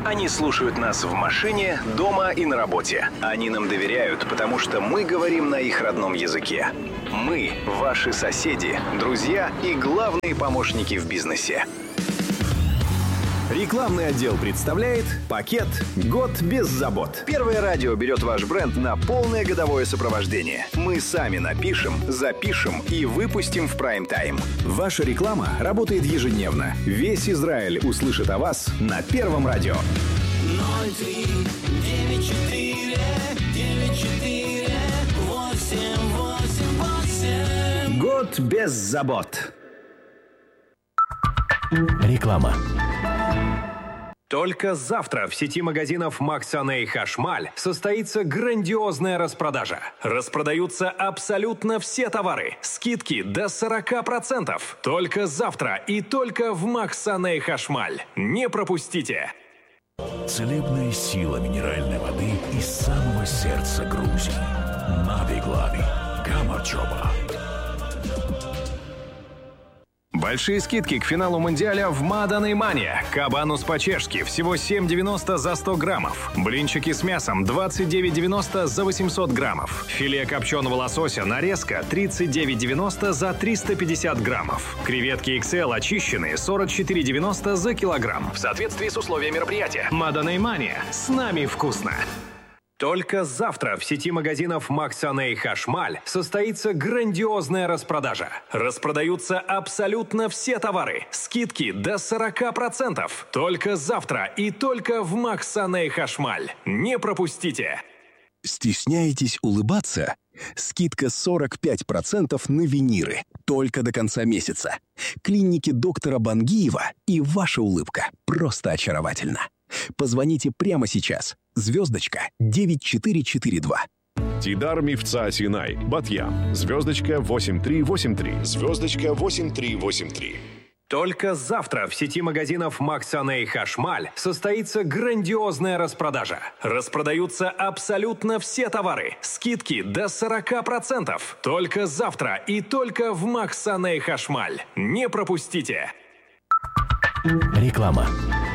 Они слушают нас в машине, дома и на работе. Они нам доверяют, потому что мы говорим на их родном языке. Мы – ваши соседи, друзья и главные помощники в бизнесе. Рекламный отдел представляет пакет «Год без забот». Первое радио берет ваш бренд на полное годовое сопровождение. Мы сами напишем, запишем и выпустим в прайм-тайм. Ваша реклама работает ежедневно. Весь Израиль услышит о вас на Первом радио. 03-94-888. Год без забот. Реклама. Только завтра в сети магазинов Максаней Хашмаль состоится грандиозная распродажа. Распродаются абсолютно все товары. Скидки до 40%. Только завтра и только в Максаней Хашмаль. Не пропустите! Целебная сила минеральной воды из самого сердца Грузии. Нави-Глави. Камачоба. Большие скидки к финалу Мундиаля в Маданой Мане. Кабанус по-чешски всего 7,90 за 100 граммов. Блинчики с мясом 29,90 за 800 граммов. Филе копченого лосося нарезка 39,90 за 350 граммов. Креветки XL очищенные 44,90 за килограмм. В соответствии с условиями мероприятия. Маданой Мане. С нами вкусно. Только завтра в сети магазинов Максаней Хашмаль состоится грандиозная распродажа. Распродаются абсолютно все товары. Скидки до 40%. Только завтра и только в Максаней Хашмаль. Не пропустите! Стесняетесь улыбаться? Скидка 45% на виниры. Только до конца месяца. Клиники доктора Бангиева, и ваша улыбка просто очаровательна. Позвоните прямо сейчас. Звездочка 9442. Тидар Мифца Синай, Батьям, звездочка 8383, звездочка 8383. Только завтра в сети магазинов Максаней Хашмаль состоится грандиозная распродажа. Распродаются абсолютно все товары. Скидки до 40%. Только завтра и только в Максаней Хашмаль. Не пропустите! Реклама.